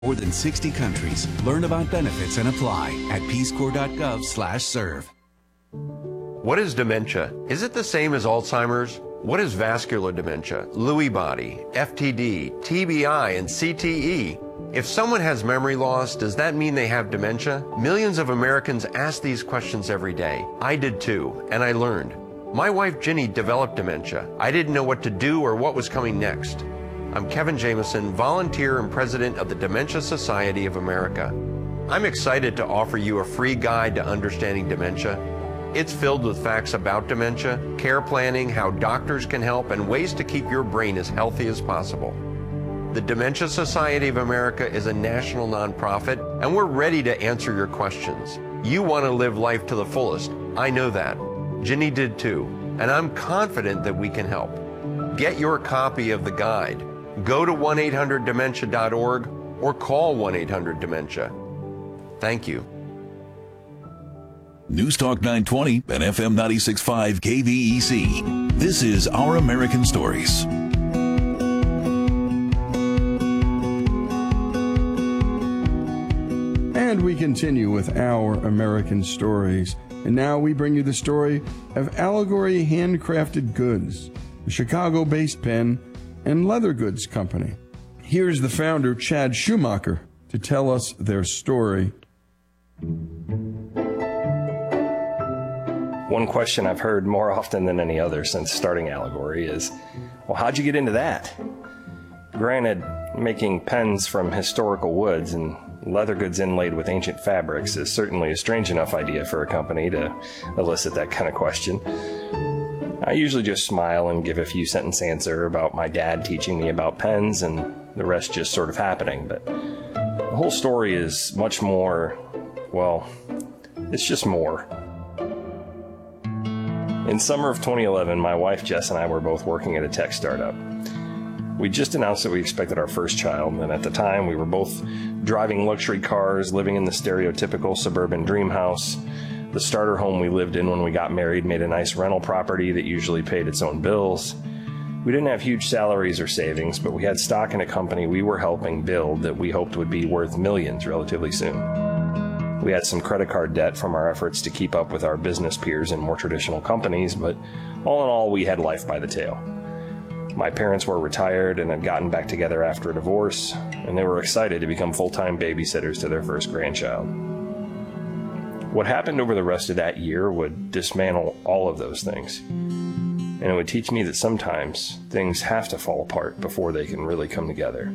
More than 60 countries. Learn about benefits and apply at peacecorps.gov/serve. What is dementia? Is it the same as Alzheimer's? What is vascular dementia, Lewy body, FTD, TBI, and CTE? If someone has memory loss, does that mean they have dementia? Millions of Americans ask these questions every day. I did too, and I learned. My wife Ginny developed dementia. I didn't know what to do or what was coming next. I'm Kevin Jameson, volunteer and president of the Dementia Society of America. I'm excited to offer you a free guide to understanding dementia. It's filled with facts about dementia, care planning, how doctors can help, and ways to keep your brain as healthy as possible. The Dementia Society of America is a national nonprofit, and we're ready to answer your questions. You want to live life to the fullest. I know that. Ginny did too, and I'm confident that we can help. Get your copy of the guide. Go to 1-800-DEMENTIA.org or call 1-800-DEMENTIA. Thank you. News Talk 920 and FM 96.5 KVEC. This is Our American Stories. And we continue with Our American Stories. And now we bring you the story of Allegory Handcrafted Goods, a Chicago-based pen and leather goods company. Here's the founder, Chad Schumacher, to tell us their story. One question I've heard more often than any other since starting Allegory is, well, how'd you get into that? Granted, making pens from historical woods and leather goods inlaid with ancient fabrics is certainly a strange enough idea for a company to elicit that kind of question. I usually just smile and give a few sentence answer about my dad teaching me about pens and the rest just sort of happening, but the whole story is much more, well, it's just more. In summer of 2011, my wife Jess and I were both working at a tech startup. We just announced that we expected our first child, and at the time we were both driving luxury cars, living in the stereotypical suburban dream house. The starter home we lived in when we got married made a nice rental property that usually paid its own bills. We didn't have huge salaries or savings, but we had stock in a company we were helping build that we hoped would be worth millions relatively soon. We had some credit card debt from our efforts to keep up with our business peers in more traditional companies, but all in all, we had life by the tail. My parents were retired and had gotten back together after a divorce, and they were excited to become full-time babysitters to their first grandchild. What happened over the rest of that year would dismantle all of those things. And it would teach me that sometimes things have to fall apart before they can really come together.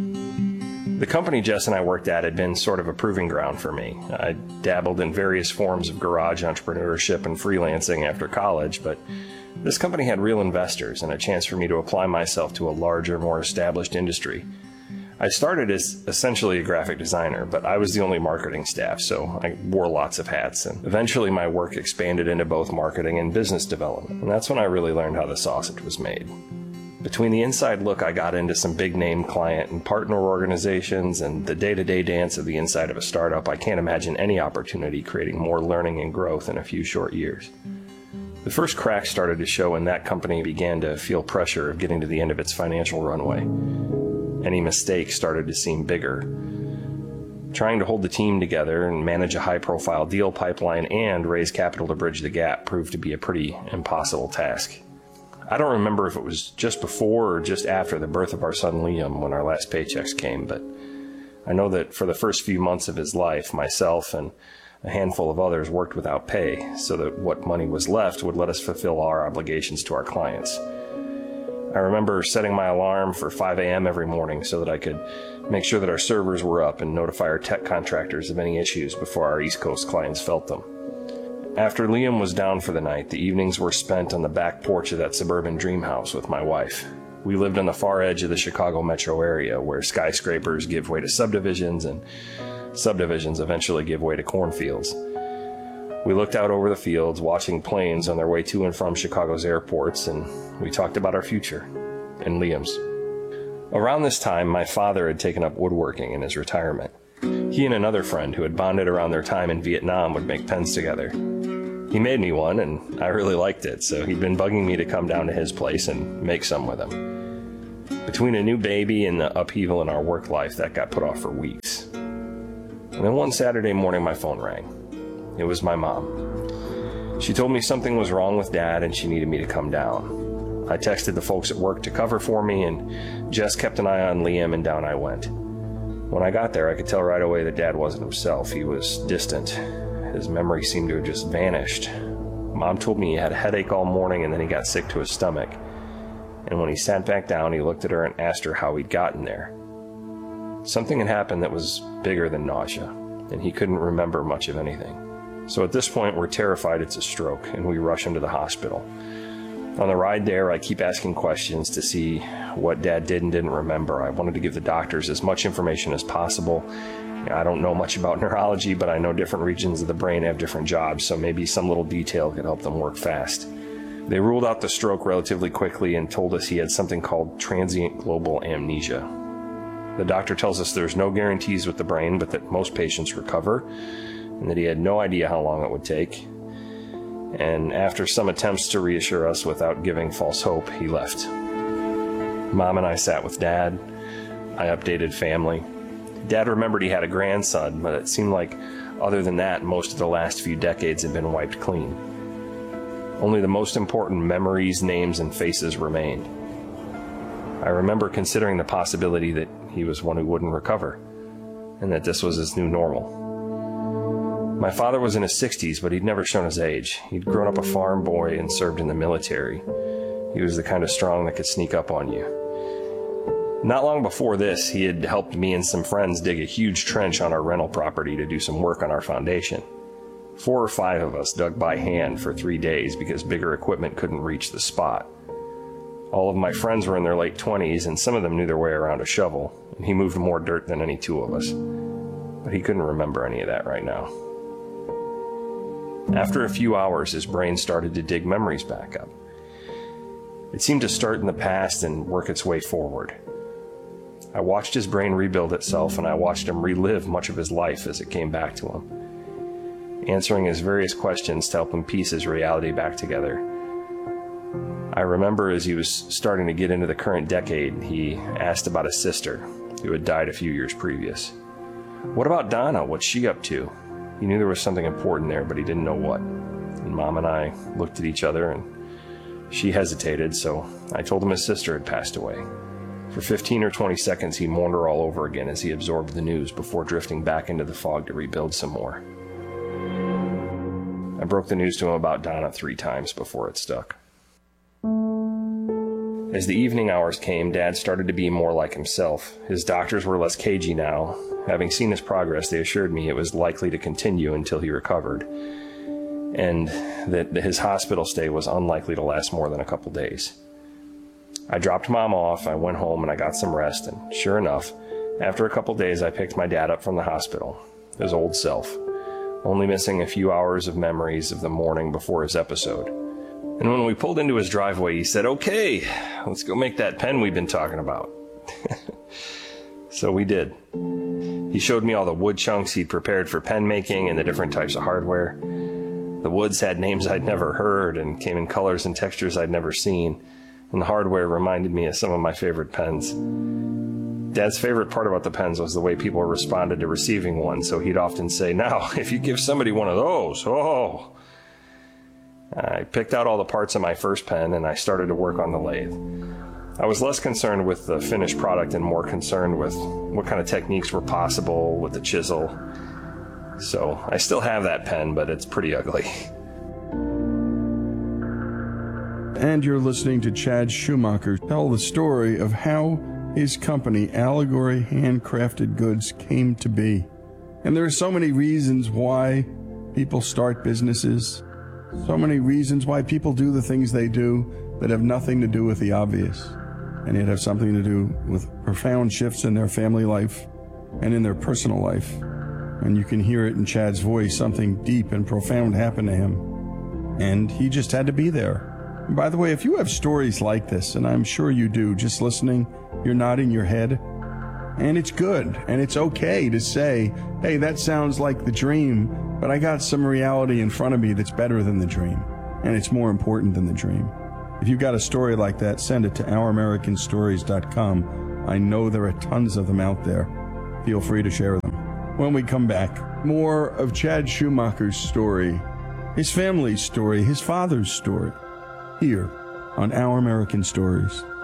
The company Jess and I worked at had been sort of a proving ground for me. I dabbled in various forms of garage entrepreneurship and freelancing after college, but this company had real investors and a chance for me to apply myself to a larger, more established industry. I started as essentially a graphic designer, but I was the only marketing staff, so I wore lots of hats, and eventually my work expanded into both marketing and business development, and that's when I really learned how the sausage was made. Between the inside look I got into some big-name client and partner organizations and the day-to-day dance of the inside of a startup, I can't imagine any opportunity creating more learning and growth in a few short years. The first cracks started to show when that company began to feel pressure of getting to the end of its financial runway. Any mistake started to seem bigger. Trying to hold the team together and manage a high-profile deal pipeline and raise capital to bridge the gap proved to be a pretty impossible task. I don't remember if it was just before or just after the birth of our son Liam when our last paychecks came, but I know that for the first few months of his life, myself and a handful of others worked without pay so that what money was left would let us fulfill our obligations to our clients. I remember setting my alarm for 5 a.m. every morning so that I could make sure that our servers were up and notify our tech contractors of any issues before our East Coast clients felt them. After Liam was down for the night, the evenings were spent on the back porch of that suburban dream house with my wife. We lived on the far edge of the Chicago metro area where skyscrapers give way to subdivisions and subdivisions eventually give way to cornfields. We looked out over the fields, watching planes on their way to and from Chicago's airports, and we talked about our future, and Liam's. Around this time, my father had taken up woodworking in his retirement. He and another friend who had bonded around their time in Vietnam would make pens together. He made me one, and I really liked it, so he'd been bugging me to come down to his place and make some with him. Between a new baby and the upheaval in our work life, that got put off for weeks. And then one Saturday morning, my phone rang. It was my mom. She told me something was wrong with Dad and she needed me to come down. I texted the folks at work to cover for me, and Jess kept an eye on Liam, and down I went. When I got there, I could tell right away that Dad wasn't himself. He was distant. His memory seemed to have just vanished. Mom told me he had a headache all morning and then he got sick to his stomach. And when he sat back down, he looked at her and asked her how he'd gotten there. Something had happened that was bigger than nausea, and he couldn't remember much of anything. So at this point, we're terrified it's a stroke, and we rush him to the hospital. On the ride there, I keep asking questions to see what Dad did and didn't remember. I wanted to give the doctors as much information as possible. I don't know much about neurology, but I know different regions of the brain have different jobs, so maybe some little detail could help them work fast. They ruled out the stroke relatively quickly and told us he had something called transient global amnesia. The doctor tells us there's no guarantees with the brain, but that most patients recover, and that he had no idea how long it would take. And after some attempts to reassure us without giving false hope, he left. Mom and I sat with Dad. I updated family. Dad remembered he had a grandson, but it seemed like other than that, most of the last few decades had been wiped clean. Only the most important memories, names, and faces remained. I remember considering the possibility that he was one who wouldn't recover, and that this was his new normal. My father was in his 60s, but he'd never shown his age. He'd grown up a farm boy and served in the military. He was the kind of strong that could sneak up on you. Not long before this, he had helped me and some friends dig a huge trench on our rental property to do some work on our foundation. 4 or 5 of us dug by hand for 3 days because bigger equipment couldn't reach the spot. All of my friends were in their late 20s, and some of them knew their way around a shovel, and he moved more dirt than any 2 of us. But he couldn't remember any of that right now. After a few hours, his brain started to dig memories back up. It seemed to start in the past and work its way forward. I watched his brain rebuild itself, and I watched him relive much of his life as it came back to him, answering his various questions to help him piece his reality back together. I remember as he was starting to get into the current decade, he asked about his sister, who had died a few years previous. What about Donna? What's she up to? He knew there was something important there, but he didn't know what. And Mom and I looked at each other, and she hesitated, so I told him his sister had passed away. For 15 or 20 seconds, he mourned her all over again as he absorbed the news before drifting back into the fog to rebuild some more. I broke the news to him about Donna 3 times before it stuck. As the evening hours came, Dad started to be more like himself. His doctors were less cagey now. Having seen his progress, they assured me it was likely to continue until he recovered, and that his hospital stay was unlikely to last more than a couple days. I dropped Mom off, I went home, and I got some rest, and sure enough, after a couple days, I picked my dad up from the hospital, his old self, only missing a few hours of memories of the morning before his episode. And when we pulled into his driveway, he said, "Okay, let's go make that pen we've been talking about." So we did. He showed me all the wood chunks he'd prepared for pen making and the different types of hardware. The woods had names I'd never heard and came in colors and textures I'd never seen, and the hardware reminded me of some of my favorite pens. Dad's favorite part about the pens was the way people responded to receiving one, so he'd often say, "Now, if you give somebody one of those, oh." I picked out all the parts of my first pen, and I started to work on the lathe. I was less concerned with the finished product and more concerned with what kind of techniques were possible with the chisel. So I still have that pen, but it's pretty ugly. And you're listening to Chad Schumacher tell the story of how his company, Allegory Handcrafted Goods, came to be. And there are so many reasons why people start businesses, so many reasons why people do the things they do that have nothing to do with the obvious, and yet have something to do with profound shifts in their family life and in their personal life. And you can hear it in Chad's voice, something deep and profound happened to him, and he just had to be there. And by the way, if you have stories like this, and I'm sure you do, just listening, you're nodding your head, and it's good, and it's okay to say, hey, that sounds like the dream, but I got some reality in front of me that's better than the dream, and it's more important than the dream. If you've got a story like that, send it to ouramericanstories.com. I know there are tons of them out there. Feel free to share them. When we come back, more of Chad Schumacher's story, his family's story, his father's story, here on Our American Stories.